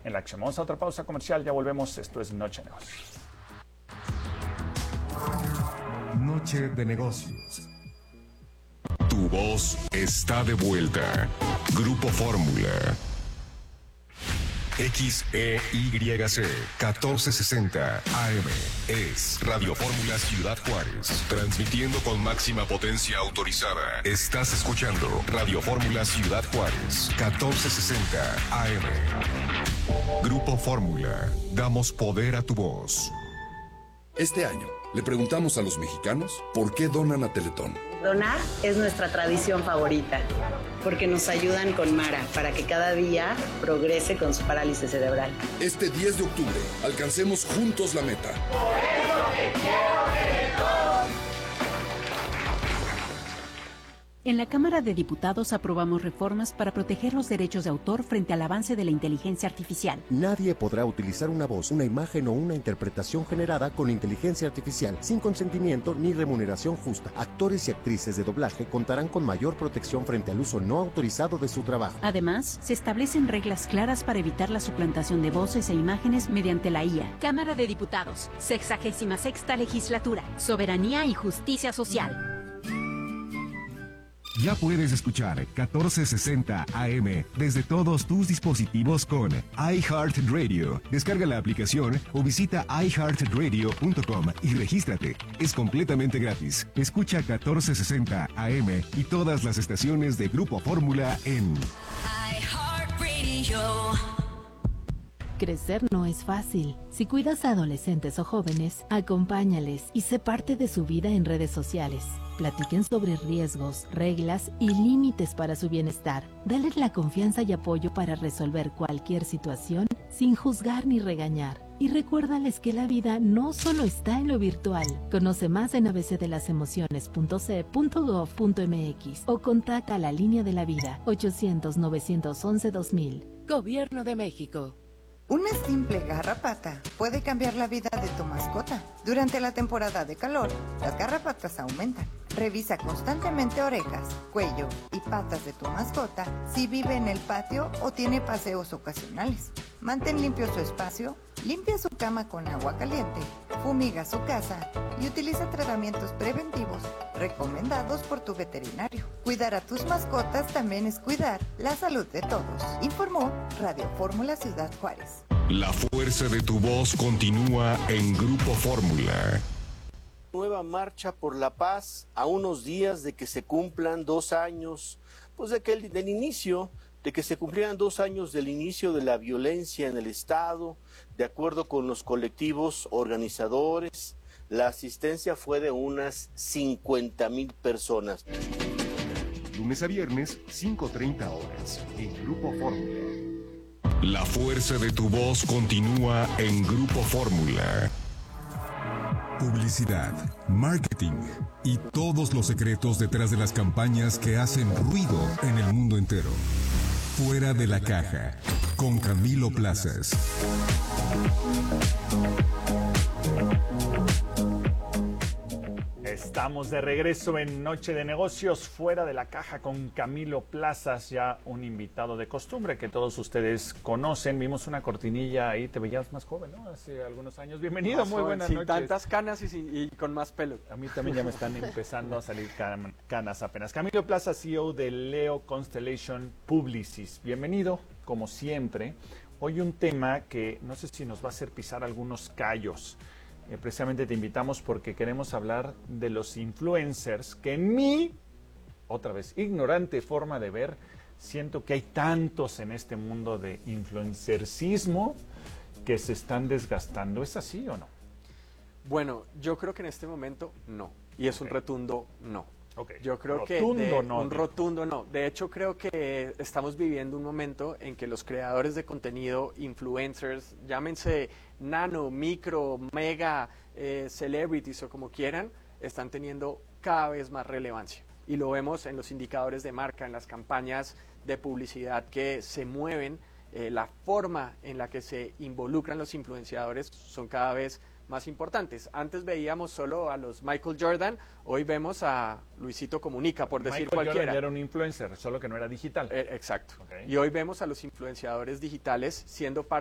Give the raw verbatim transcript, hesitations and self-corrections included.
en la acción. Vamos a otra pausa comercial, ya volvemos. Esto es Noche de Negocios. Noche de Negocios. Tu voz está de vuelta. Grupo Fórmula. X E Y C catorce sesenta A M es Radio Fórmula Ciudad Juárez, transmitiendo con máxima potencia autorizada. Estás escuchando Radio Fórmula Ciudad Juárez, catorce sesenta A M. Grupo Fórmula, damos poder a tu voz. Este año le preguntamos a los mexicanos por qué donan a Teletón. Donar es nuestra tradición favorita, porque nos ayudan con Mara para que cada día progrese con su parálisis cerebral. Este diez de octubre, alcancemos juntos la meta. Por eso te quiero Teletón. En la Cámara de Diputados aprobamos reformas para proteger los derechos de autor frente al avance de la inteligencia artificial. Nadie podrá utilizar una voz, una imagen o una interpretación generada con inteligencia artificial sin consentimiento ni remuneración justa. Actores y actrices de doblaje contarán con mayor protección frente al uso no autorizado de su trabajo. Además, se establecen reglas claras para evitar la suplantación de voces e imágenes mediante la I A. Cámara de Diputados, sexagésima sexta legislatura, Soberanía y Justicia Social. Ya puedes escuchar catorce sesenta A M desde todos tus dispositivos con iHeartRadio. Descarga la aplicación o visita i heart radio punto com y regístrate. Es completamente gratis. Escucha catorce sesenta A M y todas las estaciones de Grupo Fórmula en iHeartRadio. Crecer no es fácil. Si cuidas a adolescentes o jóvenes, acompáñales y sé parte de su vida en redes sociales. Platiquen sobre riesgos, reglas y límites para su bienestar. Dales la confianza y apoyo para resolver cualquier situación sin juzgar ni regañar. Y recuérdales que la vida no solo está en lo virtual. Conoce más en a b c de las emociones punto c e punto gov punto m x o contacta a la línea de la vida ochocientos, novecientos once, dos mil. Gobierno de México. Una simple garrapata puede cambiar la vida de tu mascota. Durante la temporada de calor, las garrapatas aumentan. Revisa constantemente orejas, cuello y patas de tu mascota si vive en el patio o tiene paseos ocasionales. Mantén limpio su espacio, limpia su cama con agua caliente, fumiga su casa y utiliza tratamientos preventivos recomendados por tu veterinario. Cuidar a tus mascotas también es cuidar la salud de todos. Informó Radio Fórmula Ciudad Juárez. La fuerza de tu voz continúa en Grupo Fórmula. Nueva marcha por la paz a unos días de que se cumplan dos años, pues de que el, del inicio, de que se cumplieran dos años del inicio de la violencia en el Estado, de acuerdo con los colectivos organizadores, la asistencia fue de unas cincuenta mil personas. Lunes a viernes, cinco treinta horas, en Grupo Fórmula. La fuerza de tu voz continúa en Grupo Fórmula. Publicidad, marketing y todos los secretos detrás de las campañas que hacen ruido en el mundo entero. Fuera de la caja, con Camilo Plazas. Estamos de regreso en Noche de Negocios, Fuera de la Caja, con Camilo Plazas, ya un invitado de costumbre que todos ustedes conocen. Vimos una cortinilla ahí, te veías más joven, ¿no? Hace algunos años. Bienvenido, más muy joven, buenas sin noches. Sin tantas canas y, sin, y con más pelo. A mí también ya me están empezando a salir can, canas apenas. Camilo Plazas, C E O de Leo Constellation Publicis. Bienvenido, como siempre. Hoy un tema que no sé si nos va a hacer pisar algunos callos. Eh, precisamente te invitamos porque queremos hablar de los influencers, que en mi, otra vez, ignorante forma de ver, siento que hay tantos en este mundo de influencercismo que se están desgastando. ¿Es así o no? Bueno, yo creo que en este momento no, y es okay. un rotundo no. Okay. Yo creo rotundo que de, no, un rotundo no. De hecho, creo que estamos viviendo un momento en que los creadores de contenido, influencers, llámense nano, micro, mega, eh, celebrities o como quieran, están teniendo cada vez más relevancia. Y lo vemos en los indicadores de marca, en las campañas de publicidad que se mueven, eh, la forma en la que se involucran los influenciadores son cada vez más importantes. Antes veíamos solo a los Michael Jordan, hoy vemos a Luisito Comunica, por decir Michael cualquiera. Jordan era un influencer, solo que no era digital. Eh, exacto. Okay. Y hoy vemos a los influenciadores digitales siendo parte